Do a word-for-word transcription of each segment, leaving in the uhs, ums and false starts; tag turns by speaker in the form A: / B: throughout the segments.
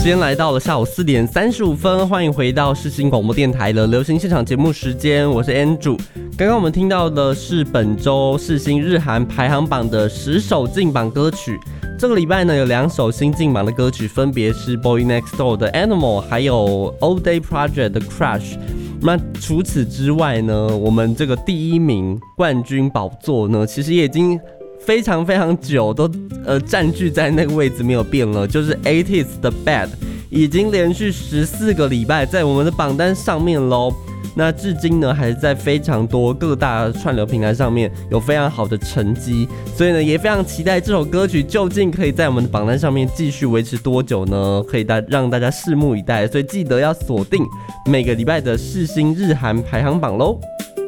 A: 间来到了下午四点三十五分，欢迎回到世新广播电台的流行现场节目时间，我是 Andrew。刚刚我们听到的是本周世新日韩排行榜的十首进榜歌曲。这个礼拜呢，有两首新进榜的歌曲，分别是 Boy Next Door 的 Animal， 还有 All Day Project 的 Crush。那除此之外呢，我们这个第一名冠军宝座呢，其实也已经非常非常久都呃占据在那个位置没有变了，就是 eighties 的 Bad 已经连续十四个礼拜在我们的榜单上面咯。那至今呢，还是在非常多各大串流平台上面有非常好的成绩，所以呢，也非常期待这首歌曲究竟可以在我们的榜单上面继续维持多久呢？可以大让大家拭目以待。所以记得要锁定每个礼拜的世新日韩排行榜咯。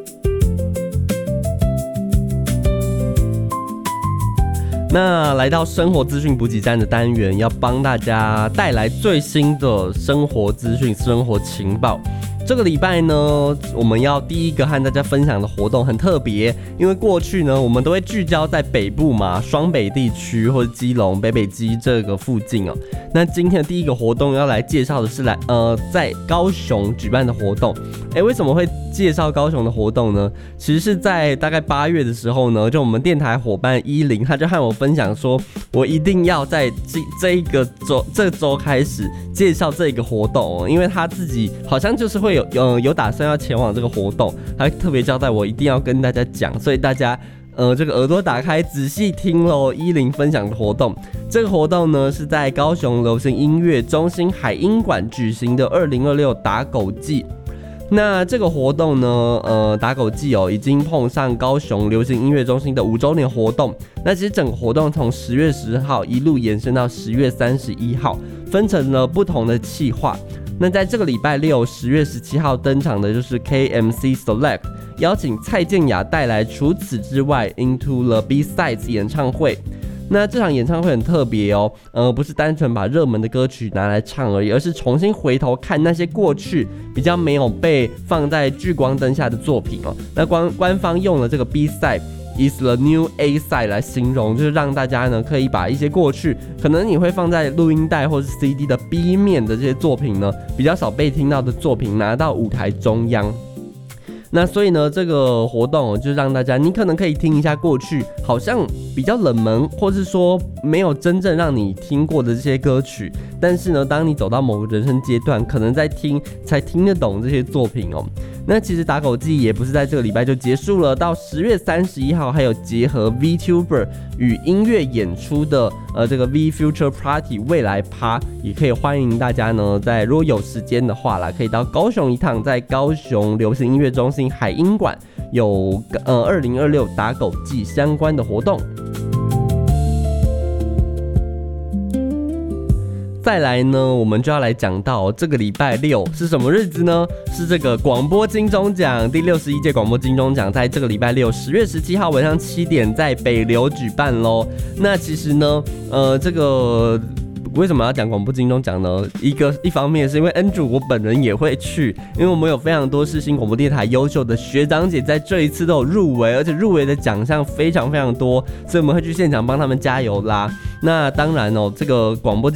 A: 那来到生活资讯补给站的单元，要帮大家带来最新的生活资讯、生活情报。这个礼拜呢，我们要第一个和大家分享的活动很特别，因为过去呢，我们都会聚焦在北部嘛，双北地区或者基隆、北北基这个附近哦。那今天的第一个活动要来介绍的是来呃在高雄举办的活动。哎，为什么会介绍高雄的活动呢？其实是在大概八月的时候呢，就我们电台伙伴依林，他就和我分享说，我一定要在这这一个周这周开始介绍这个活动哦，因为他自己好像就是会有有有打算要前往这个活动，他特别交代我一定要跟大家讲，所以大家呃这个耳朵打开仔细听咯，依林分享的活动。这个活动呢是在高雄流行音乐中心海音馆举行的二零二六打狗季。那这个活动呢，呃，打狗季哦，已经碰上高雄流行音乐中心的五周年活动。那其实整个活动从十月十号一路延伸到十月三十一号，分成了不同的企划。那在这个礼拜六，十月十七号登场的就是 K M C Select， 邀请蔡健雅带来除此之外 Into the B-Sides 演唱会。那这场演唱会很特别哦，呃，不是单纯把热门的歌曲拿来唱而已，而是重新回头看那些过去比较没有被放在聚光灯下的作品哦。那官官方用了这个 B-side is the new A side 来形容，就是让大家呢可以把一些过去可能你会放在录音带或是 C D 的 B 面的这些作品呢，比较少被听到的作品拿到舞台中央。那所以呢，这个活动就让大家，你可能可以听一下过去好像比较冷门，或是说没有真正让你听过的这些歌曲，但是呢，当你走到某个人生阶段，可能在听才听得懂这些作品哦。那其实打狗季也不是在这个礼拜就结束了，到十月三十一号还有结合 VTuber 与音乐演出的呃这个 V Future Party 未来趴，也可以欢迎大家呢，在如果有时间的话啦，可以到高雄一趟，在高雄流行音乐中心海音馆有呃二零二六打狗季相关的活动。再来呢，我们就要来讲到这个礼拜六是什么日子呢？是这个广播金钟奖第六十一届广播金钟奖，在这个礼拜六十月十七号晚上七点在北流举办咯。那其实呢，呃，这个为什么要讲广播金钟奖呢？一个一方面是因为 Andrew 我本人也会去，因为我们有非常多世新广播电台优秀的学长姐在这一次都有入围，而且入围的奖项非常非常多，所以我们会去现场帮他们加油啦。那当然哦，这个广播